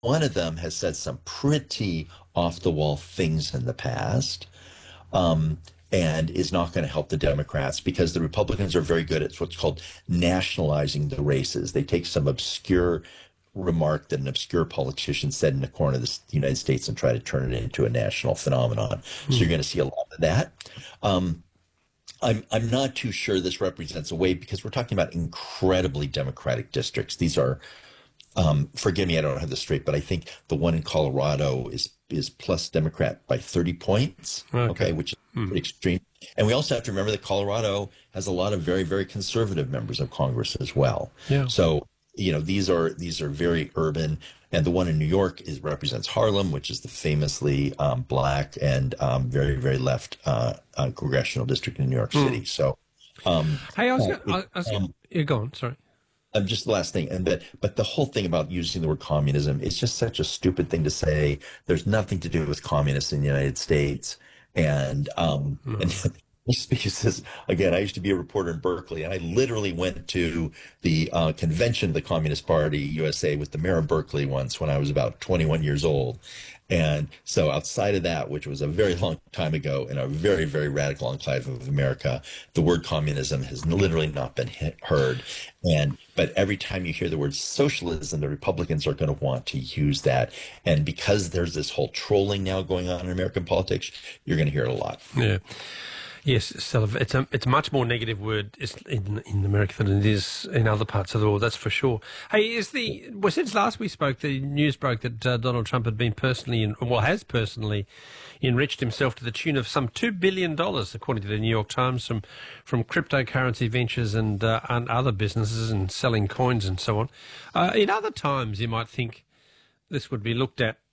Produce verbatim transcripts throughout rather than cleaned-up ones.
one of them has said some pretty off the wall things in the past, um, and is not going to help the Democrats because the Republicans are very good at what's called nationalizing the races. They take some obscure remark that an obscure politician said in a corner of the United States and try to turn it into a national phenomenon. So you're going to see a lot of that. Um, I'm I'm not too sure this represents a way because we're talking about incredibly Democratic districts. These are, um, forgive me, I don't have this straight, but I think the one in Colorado is is plus Democrat by thirty points. Okay, okay which is hmm. pretty extreme. And we also have to remember that Colorado has a lot of very very conservative members of Congress as well. Yeah. So you know these are these are very urban. And the one in New York is represents Harlem, which is the famously um, black and um, very, very left uh, uh, congressional district in New York City. Mm. So, um, hey, I was, uh, gonna, I was um, you're gone. Sorry. Um, just the last thing, and but but the whole thing about using the word communism is just such a stupid thing to say. There's nothing to do with communists in the United States, and um, mm. and. Because again, I used to be a reporter in Berkeley, and I literally went to the uh, convention of the Communist Party U S A with the mayor of Berkeley once when I was about twenty-one years old. And so outside of that, which was a very long time ago in a very, very radical enclave of America, the word communism has literally not been hit, heard. And but every time you hear the word socialism, the Republicans are going to want to use that. And because there's this whole trolling now going on in American politics, you're going to hear it a lot. Yeah. Yes, so it's a it's a much more negative word in in America than it is in other parts of the world. That's for sure. Hey, is the well since last we spoke, the news broke that uh, Donald Trump had been personally, well, has personally enriched himself to the tune of some two billion dollars, according to the New York Times, from from cryptocurrency ventures and uh, and other businesses and selling coins and so on. Uh, in other times, you might think this would be looked at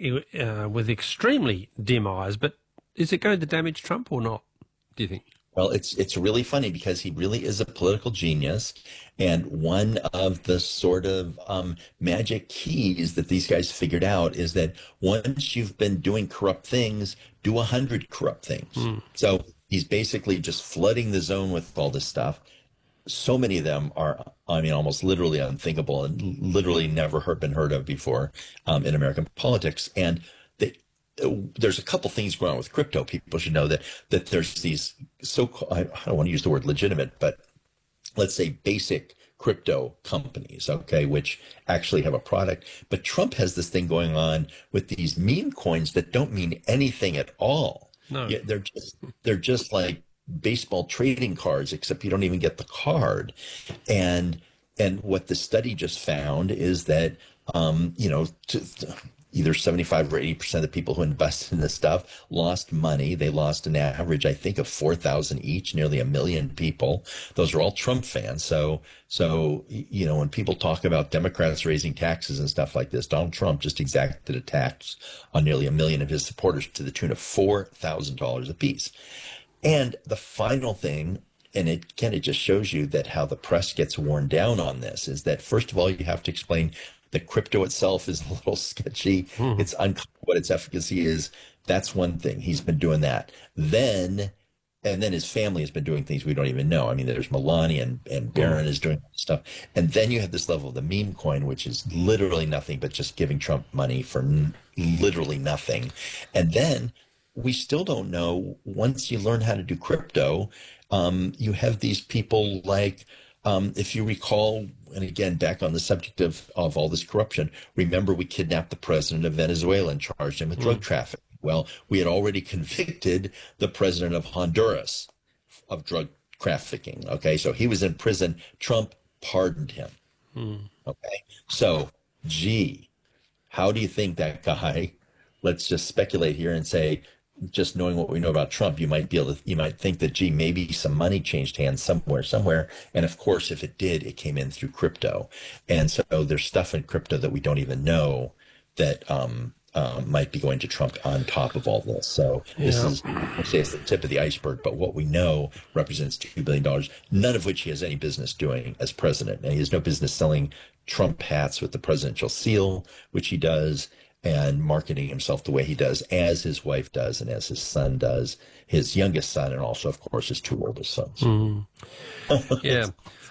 uh, with extremely dim eyes, but is it going to damage Trump or not? Do you think? Well, it's it's really funny because he really is a political genius, and one of the sort of um, magic keys that these guys figured out is that once you've been doing corrupt things, do a hundred corrupt things. Mm. So he's basically just flooding the zone with all this stuff. So many of them are, I mean, almost literally unthinkable and literally never heard, been heard of before um, in American politics, and they. There's a couple things going on with crypto. People should know that that there's these so-called, I don't want to use the word legitimate, but let's say basic crypto companies, okay, which actually have a product. But Trump has this thing going on with these meme coins that don't mean anything at all. No, yeah, they're just they're just like baseball trading cards, except you don't even get the card. And and what the study just found is that um, you know. To, to, either seventy-five or eighty percent of the people who invested in this stuff lost money. They lost an average, I think, of four thousand each, nearly a million people. Those are all Trump fans. So, so, you know, when people talk about Democrats raising taxes and stuff like this, Donald Trump just exacted a tax on nearly a million of his supporters to the tune of four thousand dollars apiece. And the final thing, and it again, it just shows you that how the press gets worn down on this, is that, first of all, you have to explain the crypto itself is a little sketchy. Mm. It's unclear what its efficacy is. That's one thing. He's been doing that. Then, and then his family has been doing things we don't even know. I mean, there's Melania and, and Barron mm. is doing stuff. And then you have this level of the meme coin, which is literally nothing but just giving Trump money for n- literally nothing. And then we still don't know, once you learn how to do crypto, um, you have these people like, Um, if you recall, and again, back on the subject of, of all this corruption, remember we kidnapped the president of Venezuela and charged him with mm. drug trafficking. Well, we had already convicted the president of Honduras of drug trafficking. Okay, so he was in prison. Trump pardoned him. Mm. Okay, so, gee, how do you think that guy, let's just speculate here and say, just knowing what we know about Trump, you might be able to, you might think that, gee, maybe some money changed hands somewhere, somewhere. And of course, if it did, it came in through crypto. And so there's stuff in crypto that we don't even know that um, uh, might be going to Trump on top of all this. So this yeah. is, I'll say it's the tip of the iceberg, but what we know represents two billion dollars, none of which he has any business doing as president. And he has no business selling Trump hats with the presidential seal, which he does, and marketing himself the way he does, as his wife does, and as his son does, his youngest son, and also, of course, his two oldest sons. Mm. Yeah.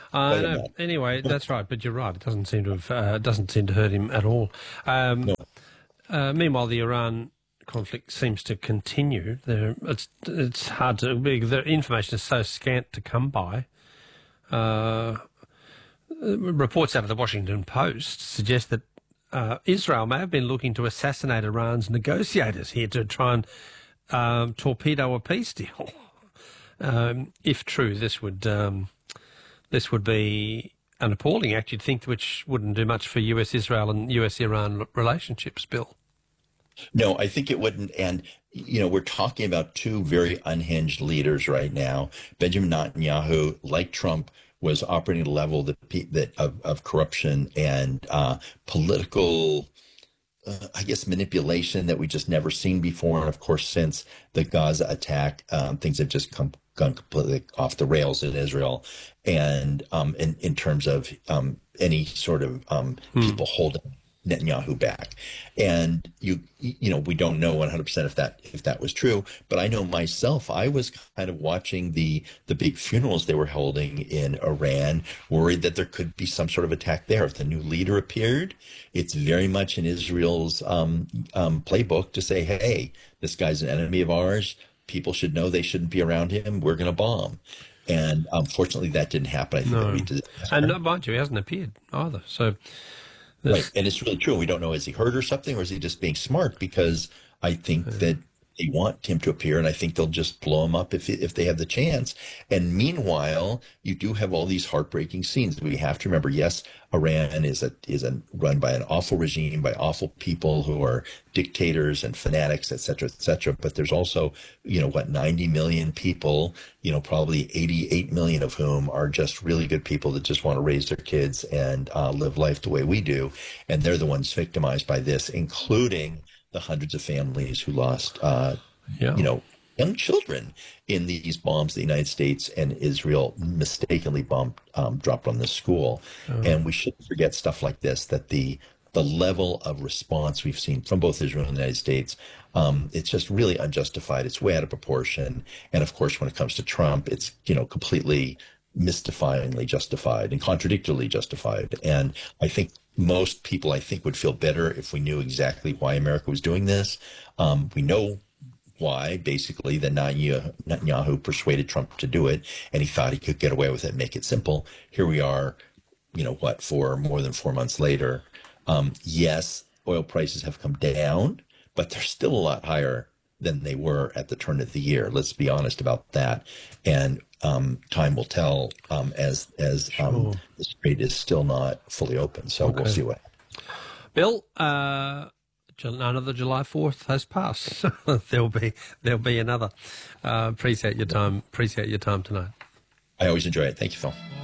I Quite a know. amount. Anyway, that's right. But you're right. It doesn't seem to have uh, doesn't seem to hurt him at all. Um, No. uh, meanwhile, the Iran conflict seems to continue. There, it's it's hard to. The information is so scant to come by. Uh, reports out of the Washington Post suggest that uh, Israel may have been looking to assassinate Iran's negotiators here to try and um, torpedo a peace deal. um, if true, this would um, this would be an appalling act, you'd think, which wouldn't do much for U S Israel and U S Iran relationships, Bill. No, I think it wouldn't. And, you know, we're talking about two very unhinged leaders right now. Benjamin Netanyahu, like Trump, was operating at a level that, that of, of corruption and uh, political, uh, I guess, manipulation that we just never seen before. And of course, since the Gaza attack, um, things have just come gone completely off the rails in Israel. And um, in, in terms of um, any sort of um, hmm. people holding Netanyahu back. And you you know, we don't know one hundred percent if that if that was true, but I know myself, I was kind of watching the the big funerals they were holding in Iran, worried that there could be some sort of attack there. If the new leader appeared, it's very much in Israel's um, um, playbook to say, hey, this guy's an enemy of ours. People should know they shouldn't be around him. We're going to bomb. And unfortunately, that didn't happen. I think no. that did. And uh, mind you, he hasn't appeared either. So. This... Right, and it's really true. We don't know, is he hurt or something, or is he just being smart? Because I think yeah. that they want him to appear, and I think they'll just blow him up if if they have the chance. And meanwhile, you do have all these heartbreaking scenes. We have to remember, yes, Iran is a is a run by an awful regime, by awful people who are dictators and fanatics, et cetera, et cetera. But there's also, you know, what, ninety million people, you know, probably eighty-eight million of whom are just really good people that just want to raise their kids and uh, live life the way we do. And they're the ones victimized by this, including the hundreds of families who lost, uh, yeah. you know, young children in these bombs the United States and Israel mistakenly bombed, um, dropped on this school. Oh. And we shouldn't forget stuff like this, that the the level of response we've seen from both Israel and the United States, um, it's just really unjustified. It's way out of proportion. And of course, when it comes to Trump, it's, you know, completely mystifyingly justified and contradictorily justified. And I think most people, I think, would feel better if we knew exactly why America was doing this. Um, we know why, basically, that Netanyahu persuaded Trump to do it, and he thought he could get away with it and make it simple. Here we are, you know, what, for more than four months later. Um, yes, oil prices have come down, but they're still a lot higher than they were at the turn of the year. Let's be honest about that. And um, time will tell um, as as um, sure. the strait is still not fully open. So okay. we'll see what happens. Bill, uh, another July fourth has passed. there'll be there'll be another. Uh, appreciate your time. Appreciate your time tonight. I always enjoy it. Thank you, Phil.